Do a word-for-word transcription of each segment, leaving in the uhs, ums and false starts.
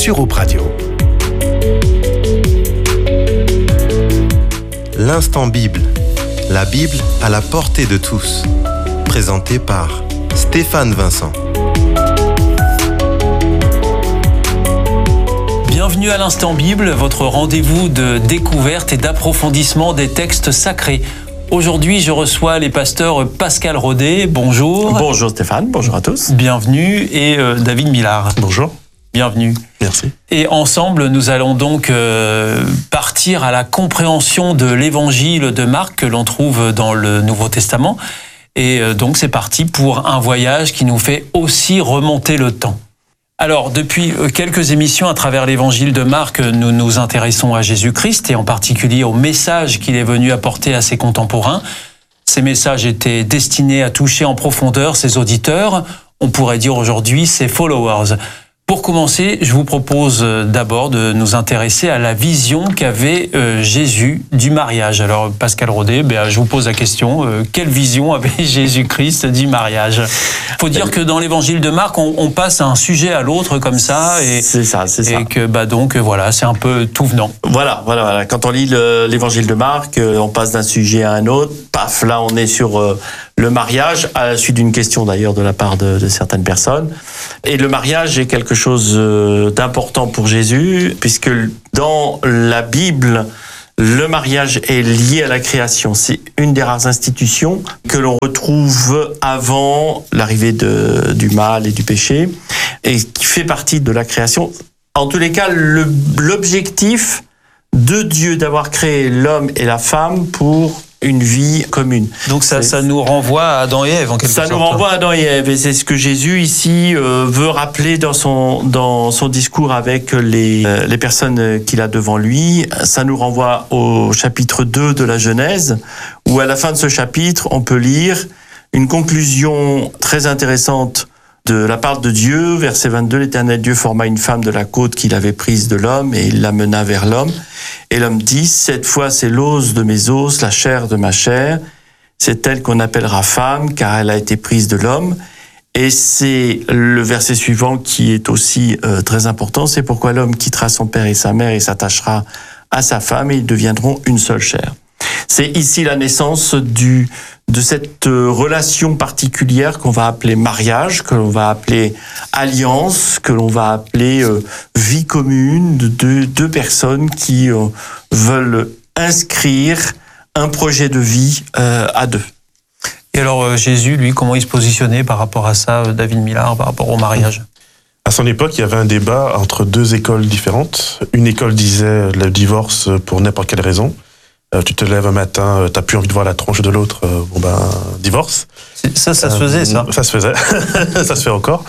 sur Hope Radio. L'instant Bible. La Bible à la portée de tous. Présenté par Stéphane Vincent. Bienvenue à l'Instant Bible, votre rendez-vous de découverte et d'approfondissement des textes sacrés. Aujourd'hui, je reçois les pasteurs Pascal Rodet. Bonjour. Bonjour Stéphane, bonjour à tous. Bienvenue. Et euh, David Millard. Bonjour. Bienvenue. Merci. Et ensemble, nous allons donc euh, partir à la compréhension de l'évangile de Marc que l'on trouve dans le Nouveau Testament. Et euh, donc, c'est parti pour un voyage qui nous fait aussi remonter le temps. Alors, depuis quelques émissions à travers l'évangile de Marc, nous nous intéressons à Jésus-Christ et en particulier au message qu'il est venu apporter à ses contemporains. Ces messages étaient destinés à toucher en profondeur ses auditeurs, on pourrait dire aujourd'hui ses followers. Pour commencer, je vous propose d'abord de nous intéresser à la vision qu'avait euh, Jésus du mariage. Alors, Pascal Rodet, ben, je vous pose la question, euh, quelle vision avait Jésus-Christ du mariage ? Il faut dire que dans l'évangile de Marc, on, on passe d'un sujet à l'autre comme ça. Et, c'est ça, c'est et ça. Et que, bah, donc, voilà, c'est un peu tout venant. Voilà, voilà, voilà. Quand on lit le, l'évangile de Marc, on passe d'un sujet à un autre. Paf, là, on est sur euh, le mariage, à la suite d'une question d'ailleurs de la part de, de certaines personnes. Et le mariage est quelque chose d'important pour Jésus, puisque dans la Bible, le mariage est lié à la création. C'est une des rares institutions que l'on retrouve avant l'arrivée de, du mal et du péché, et qui fait partie de la création. En tous les cas, le, l'objectif de Dieu d'avoir créé l'homme et la femme pour une vie commune. Donc ça, ça nous renvoie à Adam et Ève en quelque ça sorte. Ça nous renvoie à Adam et Ève, et c'est ce que Jésus ici euh, veut rappeler dans son dans son discours avec les euh, les personnes qu'il a devant lui. Ça nous renvoie au chapitre deux de la Genèse, où à la fin de ce chapitre, on peut lire une conclusion très intéressante de la part de Dieu. Verset vingt-deux, l'Éternel Dieu forma une femme de la côte qu'il avait prise de l'homme et il l'amena vers l'homme. Et l'homme dit, cette fois c'est l'os de mes os, la chair de ma chair. C'est elle qu'on appellera femme, car elle a été prise de l'homme. Et c'est le verset suivant qui est aussi euh, très important. C'est pourquoi l'homme quittera son père et sa mère et s'attachera à sa femme et ils deviendront une seule chair. C'est ici la naissance du, de cette relation particulière qu'on va appeler mariage, que l'on va appeler alliance, que l'on va appeler euh, vie commune de deux, deux personnes qui euh, veulent inscrire un projet de vie euh, à deux. Et alors euh, Jésus, lui, comment il se positionnait par rapport à ça, David Millard, par rapport au mariage ? À son époque, il y avait un débat entre deux écoles différentes. Une école disait le divorce pour n'importe quelle raison. Euh, tu te lèves un matin, euh, t'as plus envie de voir la tronche de l'autre, euh, bon ben, divorce. Ça, ça se faisait, ça. Euh, ça se faisait, ça se fait encore.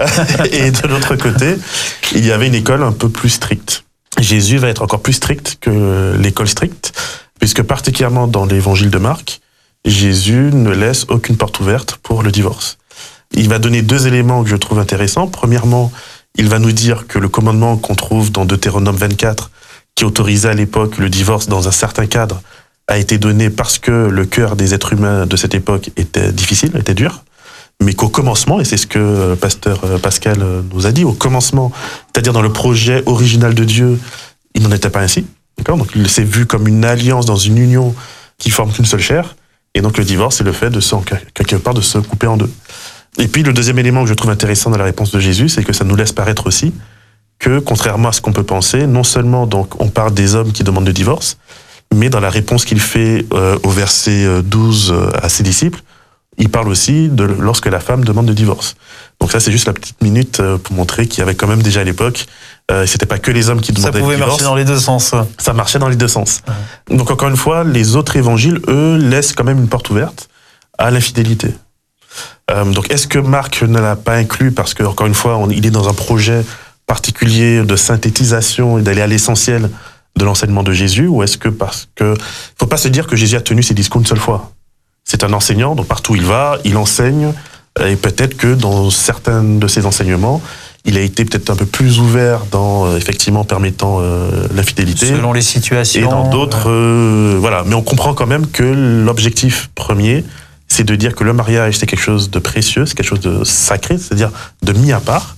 Et de l'autre côté, il y avait une école un peu plus stricte. Jésus va être encore plus strict que l'école stricte, puisque particulièrement dans l'évangile de Marc, Jésus ne laisse aucune porte ouverte pour le divorce. Il va donner deux éléments que je trouve intéressants. Premièrement, il va nous dire que le commandement qu'on trouve dans Deutéronome vingt-quatre, qui autorisait à l'époque le divorce dans un certain cadre, a été donné parce que le cœur des êtres humains de cette époque était difficile, était dur, mais qu'au commencement, et c'est ce que pasteur Pascal nous a dit, au commencement, c'est-à-dire dans le projet original de Dieu, il n'en était pas ainsi. D'accord ? Donc il s'est vu comme une alliance dans une union qui forme qu'une seule chair, et donc le divorce, c'est le fait de se, quelque part de se couper en deux. Et puis le deuxième élément que je trouve intéressant dans la réponse de Jésus, c'est que ça nous laisse paraître aussi que, contrairement à ce qu'on peut penser, non seulement donc on parle des hommes qui demandent le divorce, mais dans la réponse qu'il fait euh, au verset douze euh, à ses disciples, il parle aussi de lorsque la femme demande le divorce. Donc ça, c'est juste la petite minute euh, pour montrer qu'il y avait quand même déjà à l'époque, euh, c'était pas que les hommes qui demandaient le divorce. Ça pouvait marcher dans les deux sens. Ça marchait dans les deux sens. Mmh. Donc encore une fois, les autres évangiles, eux, laissent quand même une porte ouverte à l'infidélité. Euh, donc est-ce que Marc ne l'a pas inclus parce que, encore une fois, on, il est dans un projet particulier de synthétisation et d'aller à l'essentiel de l'enseignement de Jésus, ou est-ce que parce que faut pas se dire que Jésus a tenu ses discours une seule fois. C'est un enseignant, donc partout où il va, il enseigne, et peut-être que dans certains de ses enseignements, il a été peut-être un peu plus ouvert dans euh, effectivement permettant euh, l'infidélité. Selon les situations. Et dans d'autres, euh, voilà. Mais on comprend quand même que l'objectif premier, c'est de dire que le mariage c'est quelque chose de précieux, c'est quelque chose de sacré, c'est-à-dire de mis à part.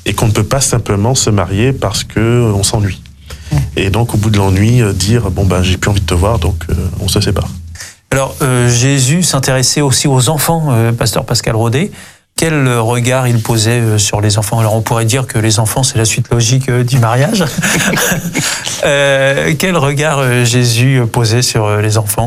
et qu'on ne peut pas simplement se marier parce que on s'ennuie. Et donc, au bout de l'ennui, euh, dire bon ben j'ai plus envie de te voir, donc euh, on se sépare. Alors, euh, Jésus s'intéressait aussi aux enfants, euh, pasteur Pascal Rodet. Quel regard il posait euh, sur les enfants? Alors, on pourrait dire que les enfants, c'est la suite logique euh, du mariage. euh, quel regard euh, Jésus posait sur euh, les enfants?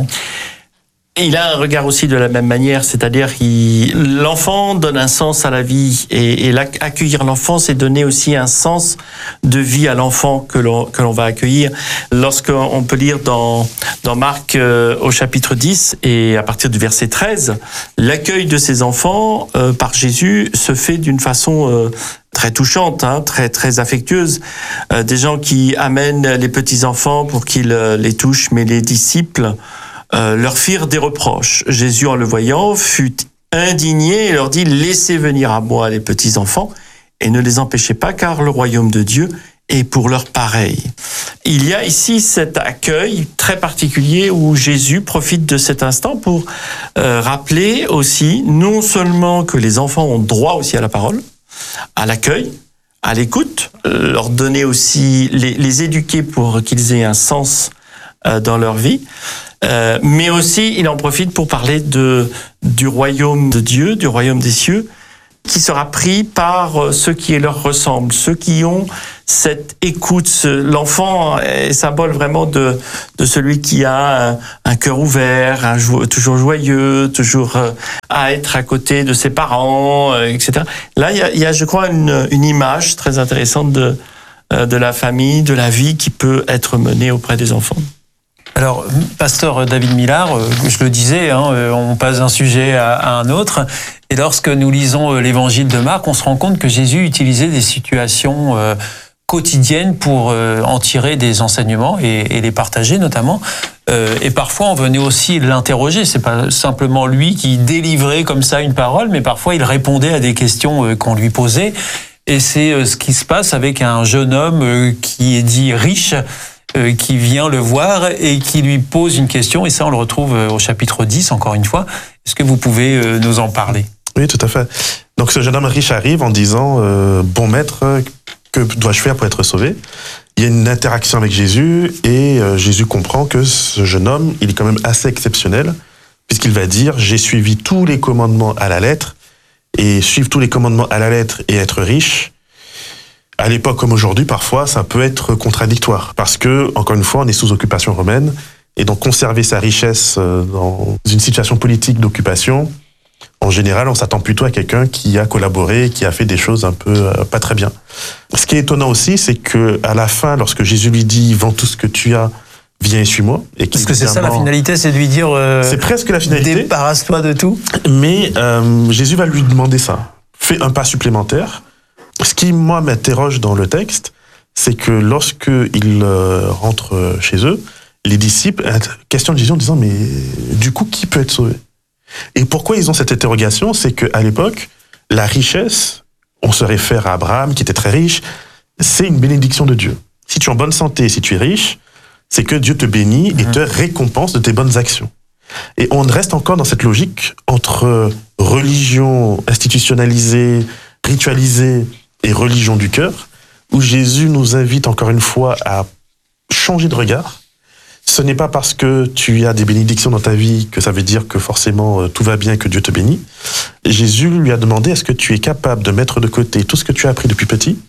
Il a un regard aussi de la même manière, c'est-à-dire qu'il l'enfant donne un sens à la vie et, et accueillir l'enfant, c'est donner aussi un sens de vie à l'enfant que l'on que l'on va accueillir. Lorsqu'on peut lire dans dans Marc euh, au chapitre dix et à partir du verset treize, l'accueil de ces enfants euh, par Jésus se fait d'une façon euh, très touchante, hein, très très affectueuse. Euh, des gens qui amènent les petits enfants pour qu'ils euh, les touchent, mais les disciples Euh, leur firent des reproches. Jésus, en le voyant, fut indigné et leur dit « Laissez venir à moi les petits enfants et ne les empêchez pas, car le royaume de Dieu est pour leurs pareils. » Il y a ici cet accueil très particulier où Jésus profite de cet instant pour euh, rappeler aussi non seulement que les enfants ont droit aussi à la parole, à l'accueil, à l'écoute, euh, leur donner aussi, les, les éduquer pour qu'ils aient un sens euh, dans leur vie, Euh, mais aussi, il en profite pour parler de, du royaume de Dieu, du royaume des cieux, qui sera pris par ceux qui leur ressemblent, ceux qui ont cette écoute. L'enfant est symbole vraiment de, de celui qui a un, un cœur ouvert, un jo- toujours joyeux, toujours euh, à être à côté de ses parents, euh, et cetera. Là, il y a, il y a, je crois, une, une image très intéressante de, euh, de la famille, de la vie qui peut être menée auprès des enfants. Alors, pasteur David Millard, je le disais, hein, on passe d'un sujet à un autre. Et lorsque nous lisons l'évangile de Marc, on se rend compte que Jésus utilisait des situations euh, quotidiennes pour euh, en tirer des enseignements et, et les partager notamment. Euh, et parfois, on venait aussi l'interroger. C'est pas simplement lui qui délivrait comme ça une parole, mais parfois il répondait à des questions euh, qu'on lui posait. Et c'est euh, ce qui se passe avec un jeune homme euh, qui est dit riche, euh, qui vient le voir et qui lui pose une question. Et ça, on le retrouve au chapitre dix, encore une fois. Est-ce que vous pouvez euh, nous en parler ? Oui, tout à fait. Donc ce jeune homme riche arrive en disant euh, « Bon maître, que dois-je faire pour être sauvé ?» Il y a une interaction avec Jésus et euh, Jésus comprend que ce jeune homme, il est quand même assez exceptionnel puisqu'il va dire « J'ai suivi tous les commandements à la lettre » et suivre tous les commandements à la lettre et être riche, à l'époque comme aujourd'hui, parfois, ça peut être contradictoire parce que, encore une fois, on est sous occupation romaine et donc conserver sa richesse dans une situation politique d'occupation, en général, on s'attend plutôt à quelqu'un qui a collaboré, qui a fait des choses un peu euh, pas très bien. Ce qui est étonnant aussi, c'est que à la fin, lorsque Jésus lui dit « Vends tout ce que tu as, viens et suis-moi ». Parce que c'est ça la finalité, c'est de lui dire euh, c'est presque la finalité. Débarrasse-toi de tout. Mais euh, Jésus va lui demander ça. Fais un pas supplémentaire. Ce qui, moi, m'interroge dans le texte, c'est que lorsque il euh, rentre chez eux, les disciples questionnent Jésus en disant « Mais du coup, qui peut être sauvé ?» Et pourquoi ils ont cette interrogation, c'est qu'à l'époque, la richesse, on se réfère à Abraham qui était très riche, c'est une bénédiction de Dieu. Si tu es en bonne santé, si tu es riche, c'est que Dieu te bénit et te récompense de tes bonnes actions. Et on reste encore dans cette logique entre religion institutionnalisée, ritualisée et religion du cœur, où Jésus nous invite encore une fois à changer de regard. Ce n'est pas parce que tu as des bénédictions dans ta vie que ça veut dire que forcément euh, tout va bien et que Dieu te bénit. Jésus lui a demandé, est-ce que tu es capable de mettre de côté tout ce que tu as appris depuis petit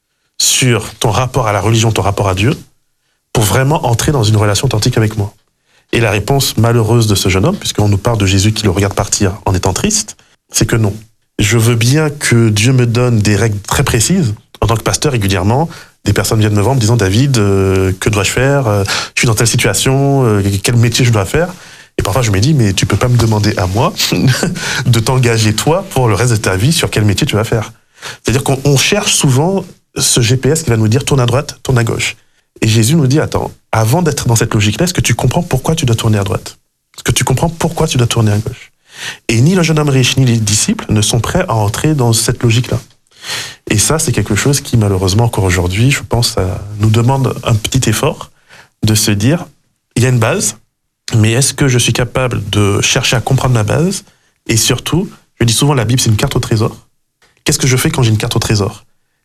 sur ton rapport à la religion, ton rapport à Dieu, pour vraiment entrer dans une relation authentique avec moi? Et la réponse malheureuse de ce jeune homme, puisqu'on nous parle de Jésus qui le regarde partir en étant triste, c'est que non. Je veux bien que Dieu me donne des règles très précises. En tant que pasteur, régulièrement, des personnes viennent me voir en me disant « David, euh, que dois-je faire euh, Je suis dans telle situation, euh, quel métier je dois faire ?» Et parfois, je me dis « Mais tu peux pas me demander à moi de t'engager toi pour le reste de ta vie sur quel métier tu vas faire. » C'est-à-dire qu'on on cherche souvent ce G P S qui va nous dire « Tourne à droite, tourne à gauche. » Et Jésus nous dit « Attends, avant d'être dans cette logique-là, est-ce que tu comprends pourquoi tu dois tourner à droite? Est-ce que tu comprends pourquoi tu dois tourner à gauche ?» Et ni le jeune homme riche, ni les disciples ne sont prêts à entrer dans cette logique-là. Et ça, c'est quelque chose qui, malheureusement, encore aujourd'hui, je pense, ça nous demande un petit effort de se dire, il y a une base, mais est-ce que je suis capable de chercher à comprendre ma base? Et surtout, je dis souvent, la Bible, c'est une carte au trésor. Qu'est-ce que je fais quand j'ai une carte au trésor?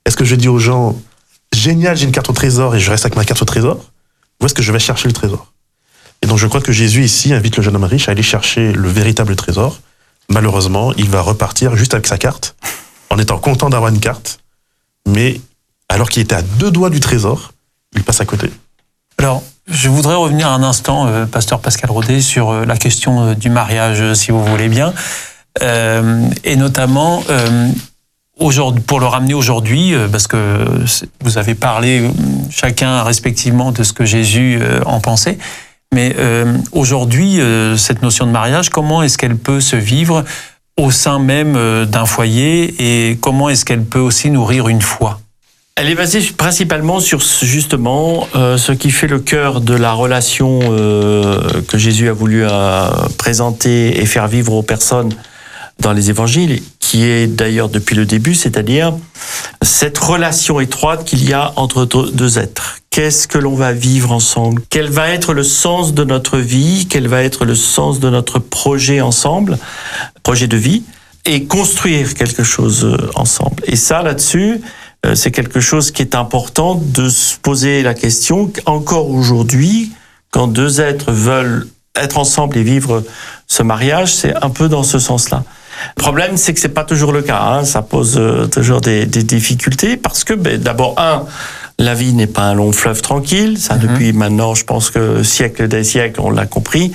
Est-ce que je dis aux gens, génial, j'ai une carte au trésor et je reste avec ma carte au trésor? Ou est-ce que je vais chercher le trésor? Et donc je crois que Jésus ici invite le jeune homme riche à aller chercher le véritable trésor. Malheureusement, il va repartir juste avec sa carte, en étant content d'avoir une carte, mais alors qu'il était à deux doigts du trésor, il passe à côté. Alors, je voudrais revenir un instant, euh, pasteur Pascal Rodet, sur euh, la question euh, du mariage, euh, si vous voulez bien, euh, et notamment euh, aujourd'hui, pour le ramener aujourd'hui, euh, parce que vous avez parlé euh, chacun respectivement de ce que Jésus euh, en pensait, mais euh, aujourd'hui, euh, cette notion de mariage, comment est-ce qu'elle peut se vivre au sein même euh, d'un foyer, et comment est-ce qu'elle peut aussi nourrir une foi? Elle est basée principalement sur justement euh, ce qui fait le cœur de la relation euh, que Jésus a voulu euh, présenter et faire vivre aux personnes dans les évangiles, qui est d'ailleurs depuis le début, c'est-à-dire cette relation étroite qu'il y a entre deux êtres. Qu'est-ce que l'on va vivre ensemble? Quel va être le sens de notre vie? Quel va être le sens de notre projet ensemble, projet de vie? Et construire quelque chose ensemble. Et ça, là-dessus, c'est quelque chose qui est important de se poser la question, encore aujourd'hui, quand deux êtres veulent être ensemble et vivre ce mariage, c'est un peu dans ce sens-là. Le problème, c'est que c'est pas toujours le cas, hein. Ça pose toujours des, des difficultés, parce que, ben, d'abord, un, la vie n'est pas un long fleuve tranquille, ça, mm-hmm. depuis maintenant, je pense que siècles des siècles, on l'a compris.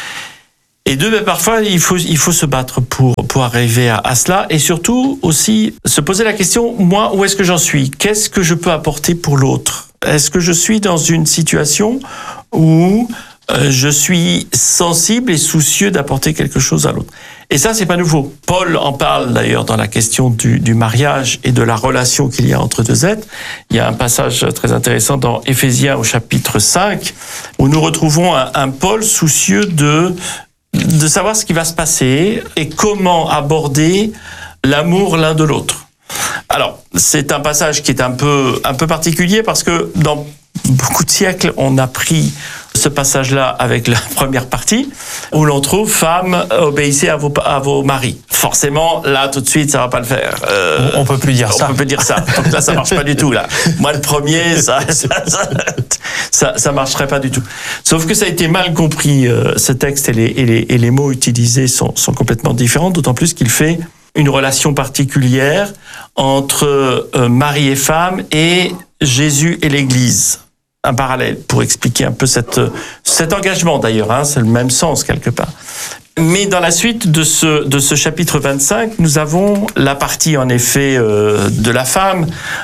Et deux, ben, parfois, il faut, il faut se battre pour, pour arriver à, à cela, et surtout aussi se poser la question, moi, où est-ce que j'en suis? Qu'est-ce que je peux apporter pour l'autre? Est-ce que je suis dans une situation où euh, je suis sensible et soucieux d'apporter quelque chose à l'autre? Et ça, c'est pas nouveau. Paul en parle d'ailleurs dans la question du, du mariage et de la relation qu'il y a entre deux êtres. Il y a un passage très intéressant dans Éphésiens au chapitre cinq, où nous retrouvons un, un Paul soucieux de de savoir ce qui va se passer et comment aborder l'amour l'un de l'autre. Alors, c'est un passage qui est un peu, un peu particulier, parce que dans beaucoup de siècles, on a pris ce passage-là avec la première partie, où l'on trouve « Femmes, obéissez à vos, à vos maris ». Forcément, là, tout de suite, ça va pas le faire. Euh, on peut plus dire on ça. On peut plus dire ça. Donc là, ça marche pas du tout, là. Moi, le premier, ça, ça, ça, ça, ça marcherait pas du tout. Sauf que ça a été mal compris, euh, ce texte, et les, et les, et les mots utilisés sont, sont complètement différents, d'autant plus qu'il fait une relation particulière entre euh, mari et femme et Jésus et l'Église. Un parallèle pour expliquer un peu cette, cet engagement d'ailleurs, hein, c'est le même sens quelque part. Mais dans la suite de ce, de ce chapitre vingt-cinq, nous avons la partie en effet euh, de la femme,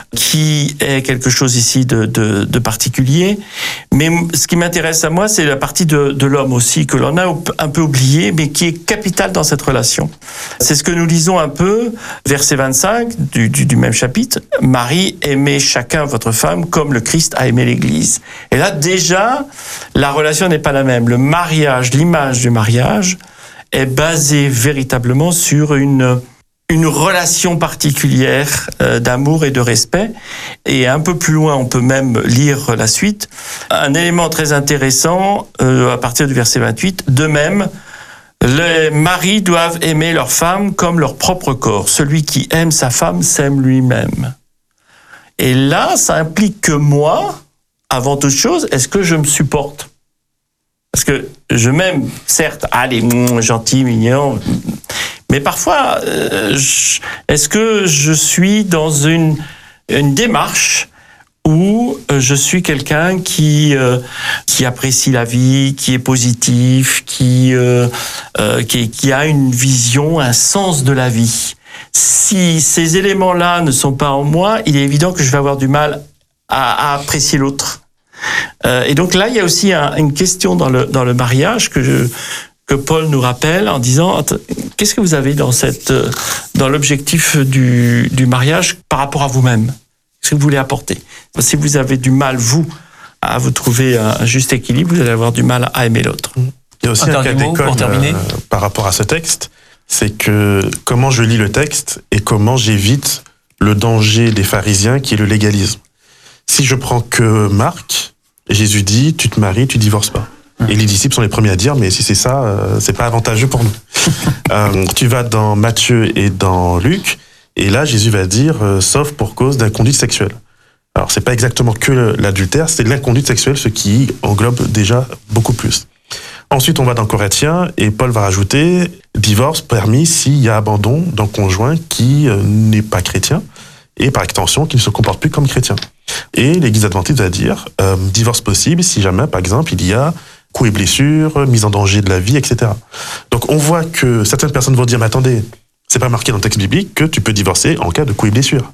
qui est quelque chose ici de, de, de particulier. Mais ce qui m'intéresse à moi, c'est la partie de, de l'homme aussi, que l'on a un peu oublié, mais qui est capitale dans cette relation. C'est ce que nous lisons un peu, verset vingt-cinq du, du, du même chapitre. « Marie, aimez chacun votre femme comme le Christ a aimé l'Église. » Et là, déjà, la relation n'est pas la même. Le mariage, l'image du mariage, est basé véritablement sur une, une relation particulière euh, d'amour et de respect. Et un peu plus loin, on peut même lire la suite. Un élément très intéressant, euh, à partir du verset vingt-huit, de même, les maris doivent aimer leur femme comme leur propre corps. Celui qui aime sa femme s'aime lui-même. Et là, ça implique que moi, avant toute chose, est-ce que je me supporte ? Parce que je m'aime, certes, allez, mmh, gentil, mignon, mais parfois, euh, je, est-ce que je suis dans une, une démarche où je suis quelqu'un qui, euh, qui apprécie la vie, qui est positif, qui, euh, euh, qui, qui a une vision, un sens de la vie? Si ces éléments-là ne sont pas en moi, il est évident que je vais avoir du mal à, à apprécier l'autre. Euh, et donc là, il y a aussi un, une question dans le dans le mariage que je, que Paul nous rappelle en disant qu'est-ce que vous avez dans cette dans l'objectif du du mariage par rapport à vous-même? Qu'est-ce que vous voulez apporter? Si vous avez du mal vous à vous trouver un juste équilibre, vous allez avoir du mal à aimer l'autre. Il y a aussi un, un cas d'école euh, par rapport à ce texte, c'est que comment je lis le texte et comment j'évite le danger des pharisiens qui est le légalisme. Si je prends que Marc, Jésus dit, tu te maries, tu divorces pas. Mmh. Et les disciples sont les premiers à dire, mais si c'est ça, euh, c'est pas avantageux pour nous. euh, tu vas dans Matthieu et dans Luc, Et là, Jésus va dire, euh, sauf pour cause d'inconduite sexuelle. Alors, c'est pas exactement que l'adultère, c'est l'inconduite sexuelle, ce qui englobe déjà beaucoup plus. Ensuite, on va dans Corinthiens, et Paul va rajouter, divorce permis s'il y a abandon d'un conjoint qui euh, n'est pas chrétien, et par extension, qui ne se comporte plus comme chrétien. Et l'Église adventiste va dire, euh, divorce possible si jamais, par exemple, il y a coups et blessures, mise en danger de la vie, et cetera. Donc, on voit que certaines personnes vont dire, mais attendez, c'est pas marqué dans le texte biblique que tu peux divorcer en cas de coups et blessures.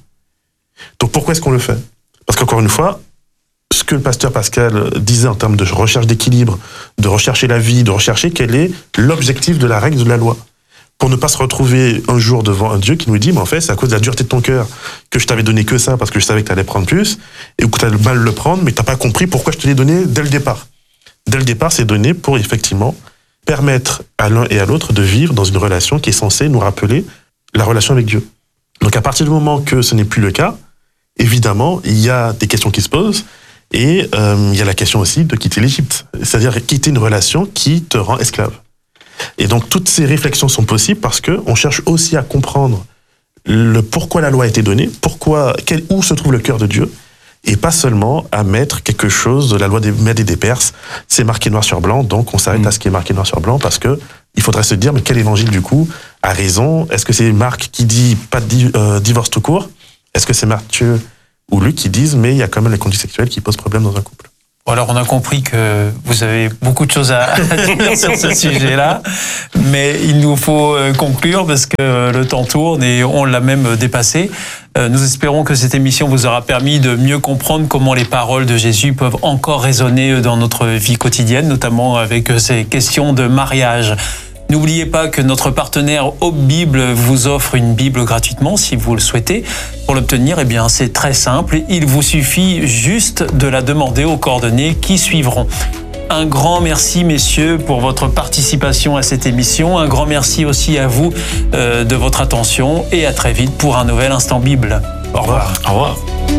Donc, pourquoi est-ce qu'on le fait? Parce qu'encore une fois, ce que le pasteur Pascal disait en termes de recherche d'équilibre, de rechercher la vie, de rechercher quel est l'objectif de la règle de la loi. Pour ne pas se retrouver un jour devant un Dieu qui nous dit, mais en fait, c'est à cause de la dureté de ton cœur que je t'avais donné que ça parce que je savais que tu allais prendre plus, et que tu allais mal le prendre, mais tu n'as pas compris pourquoi je te l'ai donné dès le départ. Dès le départ, c'est donné pour effectivement permettre à l'un et à l'autre de vivre dans une relation qui est censée nous rappeler la relation avec Dieu. Donc à partir du moment que ce n'est plus le cas, évidemment, il y a des questions qui se posent, et euh, il y a la question aussi de quitter l'Égypte, c'est-à-dire quitter une relation qui te rend esclave. Et donc toutes ces réflexions sont possibles parce que on cherche aussi à comprendre le pourquoi la loi a été donnée, pourquoi, quel, où se trouve le cœur de Dieu, et pas seulement à mettre quelque chose de la loi des Mèdes et des Perses. C'est marqué noir sur blanc, donc on s'arrête mmh. à ce qui est marqué noir sur blanc parce que il faudrait se dire mais quel évangile du coup a raison? Est-ce que c'est Marc qui dit pas de di- euh, divorce tout court? Est-ce que c'est Matthieu ou Luc qui disent mais il y a quand même les conduites sexuelles qui posent problème dans un couple? Bon, alors on a compris que vous avez beaucoup de choses à dire sur ce sujet-là, mais il nous faut conclure parce que le temps tourne et on l'a même dépassé. Nous espérons que cette émission vous aura permis de mieux comprendre comment les paroles de Jésus peuvent encore résonner dans notre vie quotidienne, notamment avec ces questions de mariage. N'oubliez pas que notre partenaire Hope Bible vous offre une Bible gratuitement si vous le souhaitez. Pour l'obtenir, eh bien, c'est très simple. Il vous suffit juste de la demander aux coordonnées qui suivront. Un grand merci, messieurs, pour votre participation à cette émission. Un grand merci aussi à vous euh, de votre attention et à très vite pour un nouvel Instant Bible. Au revoir. Au revoir.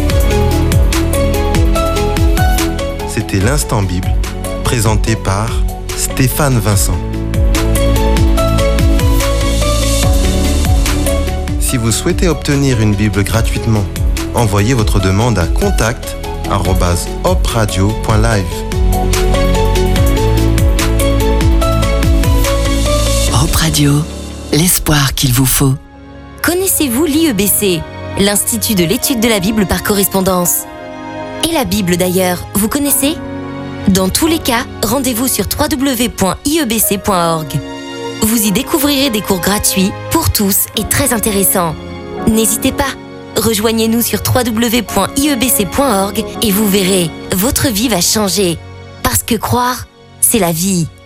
C'était l'Instant Bible, présenté par Stéphane Vincent. Si vous souhaitez obtenir une Bible gratuitement, envoyez votre demande à contact arobase hope radio point live. Hope Radio, l'espoir qu'il vous faut. Connaissez-vous l'I E B C, l'Institut de l'étude de la Bible par correspondance? Et la Bible d'ailleurs, vous connaissez? Dans tous les cas, rendez-vous sur w w w point i e b c point org. Vous y découvrirez des cours gratuits pour tous et très intéressants. N'hésitez pas, rejoignez-nous sur w w w point i e b c point org et vous verrez, votre vie va changer. Parce que croire, c'est la vie.